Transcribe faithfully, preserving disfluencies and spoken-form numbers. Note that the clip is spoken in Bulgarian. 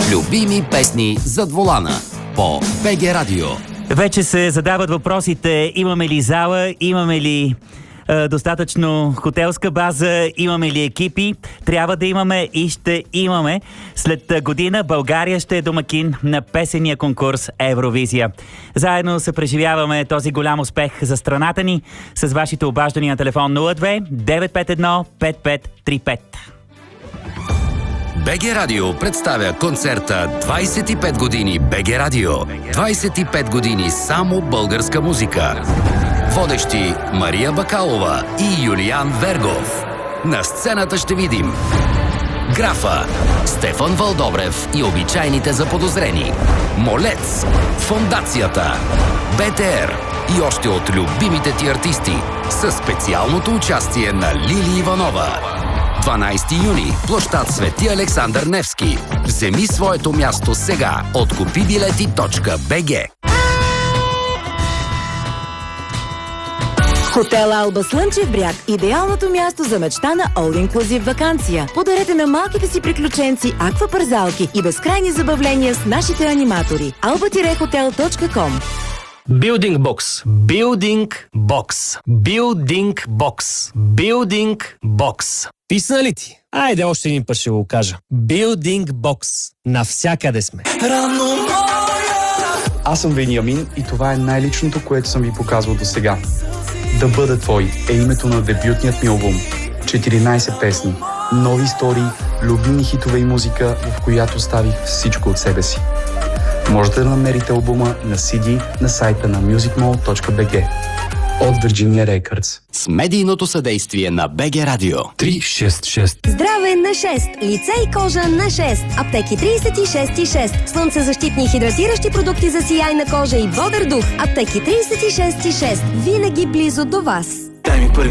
Любими песни зад волана по БГ Радио. Вече се задават въпросите: имаме ли зала, имаме ли е, достатъчно хотелска база, имаме ли екипи? Трябва да имаме и ще имаме. След година България ще е домакин на песения конкурс Евровизия. Заедно се преживяваме този голям успех за страната ни с вашите обаждания на телефон нула две девет пет едно пет пет три пет. БГ Радио представя концерта двайсет и пет години БГ Радио. двайсет и пет години само българска музика. Водещи Мария Бакалова и Юлиан Вергов. На сцената ще видим Графа, Стефан Вълдобрев и обичайните заподозрени, Молец, Фондацията, БТР и още от любимите ти артисти със специалното участие на Лили Иванова. дванайсети юни, площад Свети Александър Невски. Вземи своето място сега от купи билети точка би джи. Хотел Алба Слънчев бряг – идеалното място за мечтана all-inclusive ваканция. Подарете на малките си приключенци аквапарзалки и безкрайни забавления с нашите аниматори. алба хотел точка ком. Building Box. Building Box. Building Box. Building Box. Писна ли ти? Айде още един път ще го кажа. Building Box. Навсякъде сме. Аз съм Вениамин и това е най-личното, което съм ви показвал до сега. Да бъда твой е името на дебютният ми албум. четиринайсет песни, нови истории, любими хитове и музика, в която ставих всичко от себе си. Можете да намерите албума на си ди на сайта на мюзик мол точка би джи от Virginia Records. С медийното съдействие на БГ Радио. три шест шест. Здраве на шест. Лице и кожа на шест. Аптеки трийсет и шест и шест. Слънцезащитни и хидратиращи продукти за сияйна кожа и бодър дух. Аптеки трийсет и шест и шест. Винаги близо до вас.